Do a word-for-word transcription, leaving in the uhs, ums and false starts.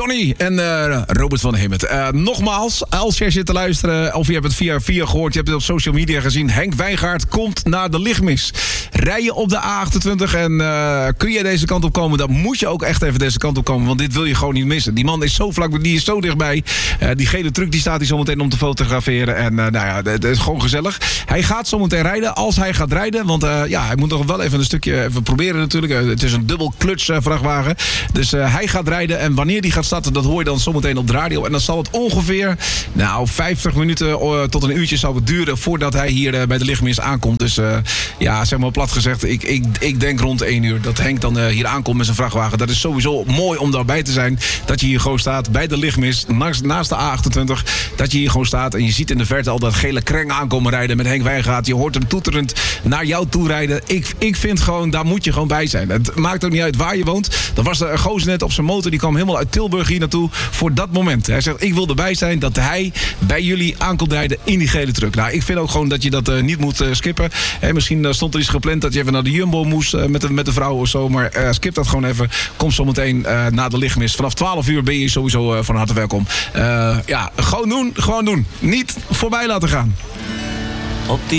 Ronnie en uh, Robert van Hemert. Uh, nogmaals, als jij zit te luisteren of je hebt het via via gehoord, je hebt het op social media gezien. Henk Wijngaard komt naar de lichtmis. Rij je op de A achtentwintig en uh, kun je deze kant op komen, dan moet je ook echt even deze kant op komen. Want dit wil je gewoon niet missen. Die man is zo vlak, die is zo dichtbij. Uh, die gele truck die staat hier zometeen om te fotograferen. En uh, nou ja, dat is gewoon gezellig. Hij gaat zometeen rijden, als hij gaat rijden. Want uh, ja, hij moet nog wel even een stukje even proberen natuurlijk. Uh, het is een dubbel kluts uh, vrachtwagen. Dus uh, hij gaat rijden. En wanneer die gaat starten, dat hoor je dan zometeen op de radio. En dan zal het ongeveer, nou, vijftig minuten uh, tot een uurtje zal het duren voordat hij hier uh, bij de lichtmis aankomt. Dus uh, ja, zeg maar plat gezegd, ik, ik, ik denk rond één uur dat Henk dan uh, hier aankomt met zijn vrachtwagen. Dat is sowieso mooi om daarbij te zijn. Dat je hier gewoon staat bij de lichtmis, naast, naast de A achtentwintig. Dat je hier gewoon staat en je ziet in de verte al dat gele kreng aankomen rijden met Henk Wijngaard. Je hoort hem toeterend naar jou toe rijden. Ik, ik vind gewoon, daar moet je gewoon bij zijn. Het maakt ook niet uit waar je woont. Er was er een gozer net op zijn motor, die kwam helemaal uit Tilburg hier naartoe voor dat moment. Hij zegt, ik wil erbij zijn dat hij bij jullie aankomt rijden in die gele truck. Nou, ik vind ook gewoon dat je dat uh, niet moet uh, skippen. He, misschien uh, stond er iets gepland dat je even naar de Jumbo moest uh, met, de, met de vrouw of zo. Maar uh, skip dat gewoon even. Kom zo meteen uh, naar de lichtmis. Vanaf twaalf uur ben je sowieso uh, van harte welkom. Uh, ja, gewoon doen, gewoon doen. Niet voorbij laten gaan. Op die